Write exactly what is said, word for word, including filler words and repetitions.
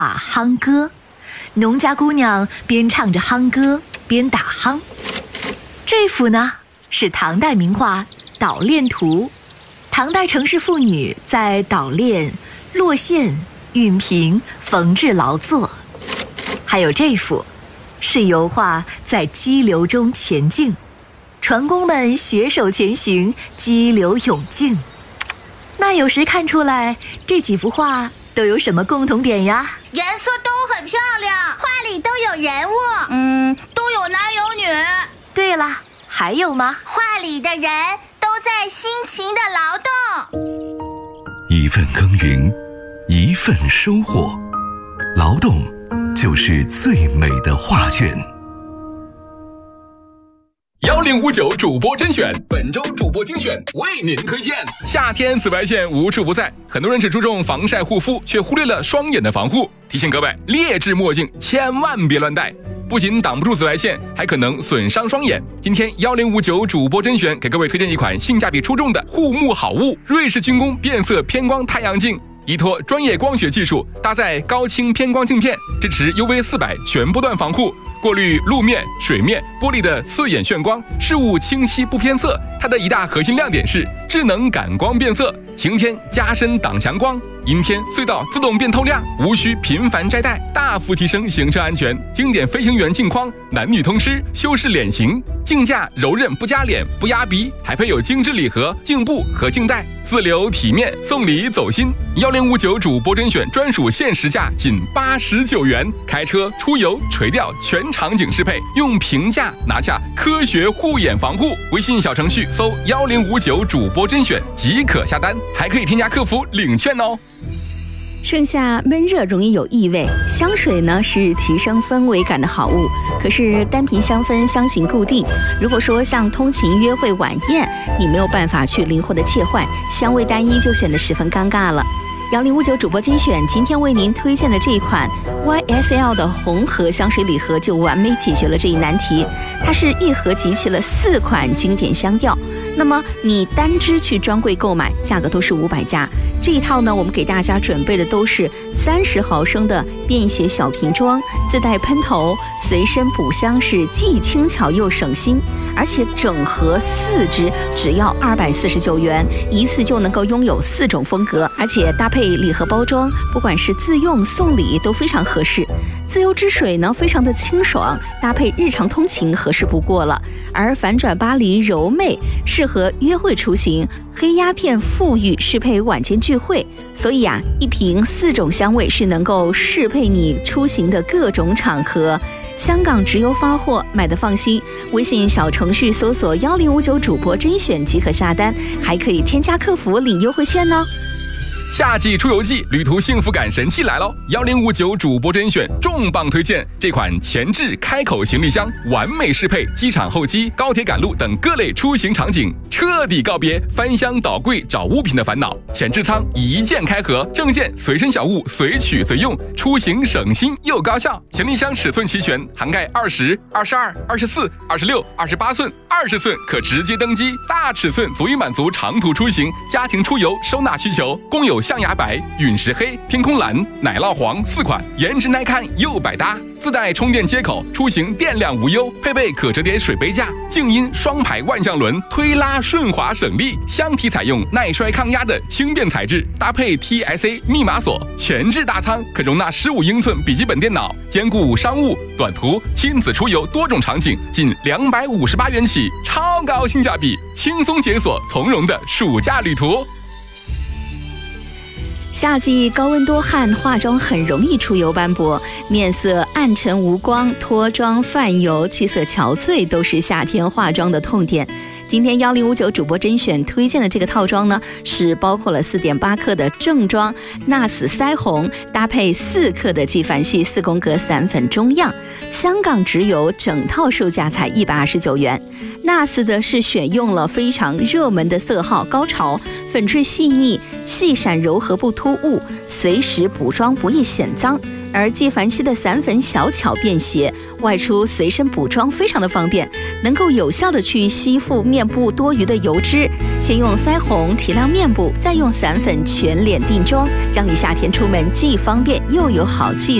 打夯歌，农家姑娘边唱着夯歌边打夯。这幅呢是唐代名画《捣练图》，唐代城市妇女在捣练、落线、熨平、缝制劳作。还有这幅是油画在激流中前进，船工们携手前行，激流勇进。那有谁看出来这几幅画都有什么共同点呀？ 颜色都很漂亮，画里都有人物，嗯，都有男有女。 对了，还有吗？ 画里的人都在辛勤的劳动。 一份耕耘，一份收获，劳动就是最美的画卷。 幺零五九主播甄选，本周主播精选为您推荐。夏天紫外线无处不在，很多人只注重防晒护肤，却忽略了双眼的防护。提醒各位，劣质墨镜千万别乱戴，不仅挡不住紫外线，还可能损伤双眼。今天幺零五九主播甄选给各位推荐一款性价比出众的护目好物——瑞士军工变色偏光太阳镜。依托专业光学技术，搭载高清偏光镜片，支持 U V 四百 全波段防护，过滤路面、水面、玻璃的刺眼眩光，事物清晰不偏色。它的一大核心亮点是智能感光变色，晴天加深挡强光，阴天隧道自动变透亮，无需频繁摘戴，大幅提升行车安全。经典飞行员镜框，男女通吃，修饰脸型，镜架柔韧不夹脸不压鼻，还配有精致礼盒、镜布和镜带，自留体面，送礼走心。幺零五九主播甄选专属限时价仅八十九元，开车出游垂钓全场景适配，用平价拿下科学护眼防护。微信小程序搜幺零五九主播甄选即可下单，还可以添加客服领券哦。 盛夏闷热容易有异味，香水呢是提升氛围感的好物，可是单瓶香氛香型固定，如果说像通勤、约会、晚宴，你没有办法去灵活的切换，香味单一就显得十分尴尬了。幺零五九主播甄选今天为您推荐的这一款 Y S L 的红盒香水礼盒就完美解决了这一难题，它是一盒集齐了四款经典香调，那么你单支去专柜购买，价格都是五百加。这一套呢，我们给大家准备的都是三十毫升的便携小瓶装，自带喷头，随身补香，是既轻巧又省心。而且整盒四支只要二百四十九元，一次就能够拥有四种风格，而且搭配礼盒包装，不管是自用送礼都非常合适。自由之水呢，非常的清爽，搭配日常通勤合适不过了。而反转巴黎柔媚适合约会出行，黑鸦片馥郁适配晚间聚会。所以啊，一瓶四种香味是能够适配你出行的各种场合。香港直邮发货，买的放心。微信小程序搜索幺零五九主播甄选即可下单，还可以添加客服领优惠券哦。 夏季出游季，旅途幸福感神器来喽！幺零五九主播甄选重磅推荐这款前置开口行李箱，完美适配机场候机、高铁赶路等各类出行场景，彻底告别翻箱倒柜找物品的烦恼。前置仓一键开合，证件随身小物随取随用，出行省心又高效。行李箱尺寸齐全，涵盖二十、二十二、二十四、二十六、二十八寸、二十寸，可直接登机。大尺寸足以满足长途出行、家庭出游收纳需求，共有象牙白、陨石黑、天空蓝、奶酪黄四款，颜值耐看又百搭。自带充电接口，出行电量无忧，配备可折叠水杯架，静音双排万向轮，推拉顺滑省力。箱体采用耐摔抗压的轻便材质，搭配 T S A 密码锁，前置大仓可容纳十五英寸笔记本电脑，兼顾商务、短途、亲子出游多种场景，仅两百五十八元起，超高性价比，轻松解锁从容的暑假旅途。 夏季高温多汗，化妆很容易出油斑驳，面色暗沉无光，脱妆泛油，气色憔悴，都是夏天化妆的痛点。今天幺零五九主播甄选推荐的这个套装呢，是包括了 四点八克的正装纳斯腮红，搭配四克的纪梵希四宫格散粉中样，香港直邮整套售价才一百二十九元。纳斯的是选用了非常热门的色号高潮，粉质细腻，细闪柔和不突兀，随时补妆不易显脏。而纪梵希的散粉小巧便携，外出随身补妆非常的方便， 能够有效的去吸附面部多余的油脂。先用腮红提亮面部，再用散粉全脸定妆，让你夏天出门既方便又有好气